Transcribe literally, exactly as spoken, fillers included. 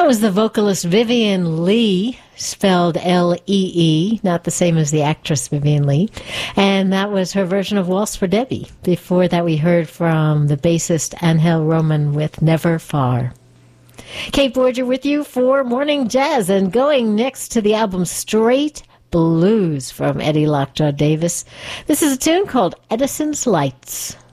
That was the vocalist Vivian Lee, spelled L E E, not the same as the actress Vivian Lee. And that was her version of Waltz for Debbie. Before that, we heard from the bassist Angel Roman with Never Far. Kate Borger with you for Morning Jazz, and going next to the album Straight Blues from Eddie Lockjaw Davis. This is a tune called Edison's Lights.